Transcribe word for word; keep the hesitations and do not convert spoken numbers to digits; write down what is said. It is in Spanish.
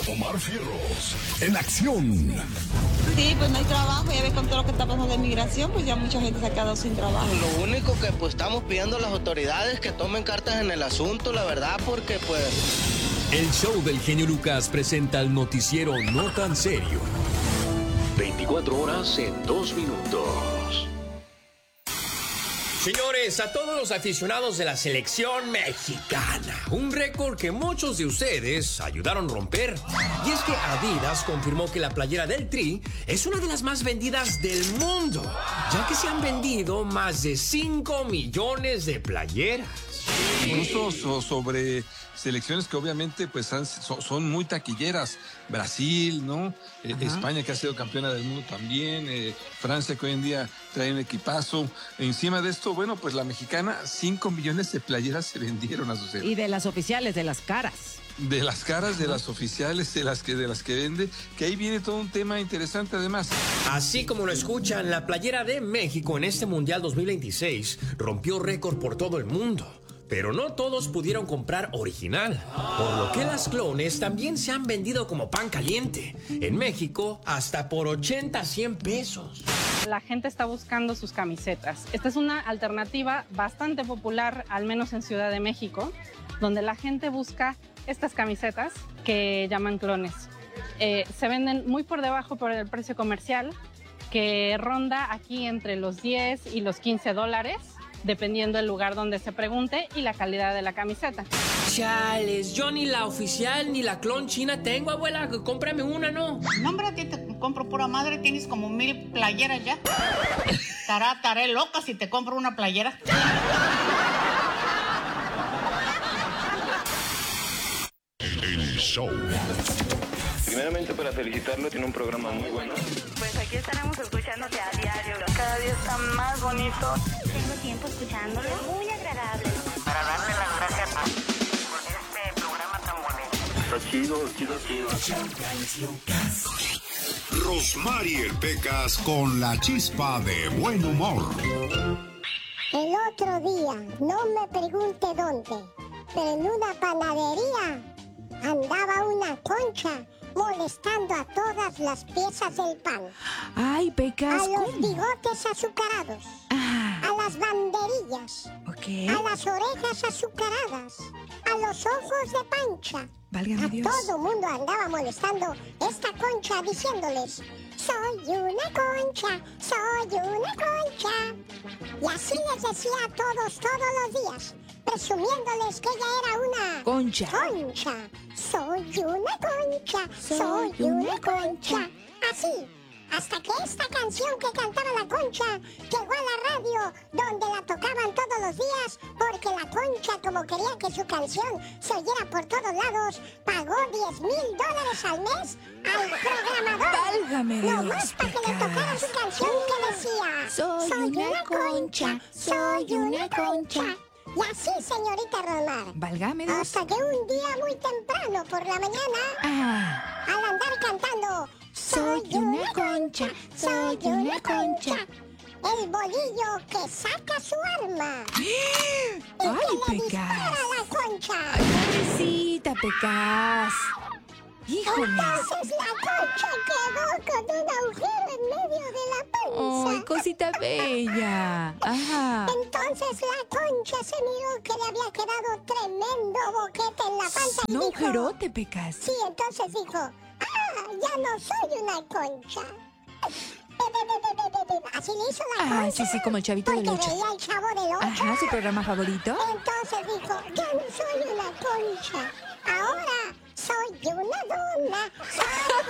Omar Fierros, en acción. Sí, pues no hay trabajo, ya ves con todo lo que está pasando de migración, pues ya mucha gente se ha quedado sin trabajo. Lo único que pues estamos pidiendo a las autoridades que tomen cartas en el asunto, la verdad, porque pues... El show del genio Lucas presenta el noticiero No Tan Serio. veinticuatro horas en dos minutos. Señores, a todos los aficionados de la selección mexicana, un récord que muchos de ustedes ayudaron a romper. Y es que Adidas confirmó que la playera del Tri es una de las más vendidas del mundo, ya que se han vendido más de cinco millones de playeras. Incluso so, sobre selecciones que obviamente pues han, so, son muy taquilleras. Brasil, ¿no? Eh, España, que ha sido campeona del mundo también. Eh, Francia, que hoy en día trae un equipazo. Encima de esto, bueno, pues la mexicana, cinco millones de playeras se vendieron a su. Y de las oficiales, de las caras. De las caras, de las oficiales, de las que de las que vende, que ahí viene todo un tema interesante además. Así como lo escuchan, la playera de México en este Mundial dos mil veintiséis rompió récord por todo el mundo. Pero no todos pudieron comprar original, por lo que las clones también se han vendido como pan caliente. En México, hasta por ochenta a cien pesos. La gente está buscando sus camisetas. Esta es una alternativa bastante popular, al menos en Ciudad de México, donde la gente busca estas camisetas que llaman clones. Eh, se venden muy por debajo por el precio comercial, que ronda aquí entre los diez y los quince dólares. Dependiendo del lugar donde se pregunte y la calidad de la camiseta. Chales, yo ni la oficial ni la clon china tengo, abuela. Cómprame una, ¿no? No, hombre, a ti te compro pura madre. Tienes como mil playeras ya. Estará, estaré loca si te compro una playera. El show. Primeramente para felicitarlo, tiene un programa muy bueno. Pues aquí estaremos escuchándote a diario. Cada día está más bonito. Tengo tiempo escuchándolo. Muy agradable. Para darle las gracias por este programa tan bonito. Está chido, chido, chido. Rosmarie Pecas con la chispa de buen humor. El otro día, no me pregunte dónde, pero en una panadería andaba una concha molestando a todas las piezas del pan. Ay, Pecas. A los bigotes azucarados. Ah. A las banderillas. Ok. A las orejas azucaradas. A los ojos de Pancha. Válgame a Dios. todo mundo andaba molestando esta concha diciéndoles: soy una concha, soy una concha. Y así les decía a todos, todos los días, presumiéndoles que ella era una concha. Concha. Soy una concha, soy una concha. Así, hasta que esta canción que cantaba la concha llegó a la radio, donde la tocaban todos los días, porque la concha, como quería que su canción se oyera por todos lados, pagó diez mil dólares al mes al programador. Válgame Dios, no más para que le tocara su canción que decía: soy, soy una, una concha, soy una concha. Y así, señorita Rosmar. Válgame Dios. Hasta que un día muy temprano por la mañana, ah. al andar cantando Soy una concha, soy una concha, el bolillo que saca su arma. ¡Ay, y que le Pecas! dispara a la concha. ¡Ay, pobrecita, Pecas! ¡Híjole! Entonces la concha quedó con un agujero en medio de la panza. ¡Ay, cosita bella! Ajá. Entonces la concha se miró que le había quedado tremendo boquete en la panza y ¿No dijo... agujerote, Pecas? Sí, entonces dijo: ¡ah, ya no soy una concha! Así le hizo la concha. Ah, sí, sí, como el Chavito del Ocho. Porque veía el Chavo del Ocho. Ajá, su programa favorito. Entonces dijo: ya no soy una concha, ahora soy una dona. Soy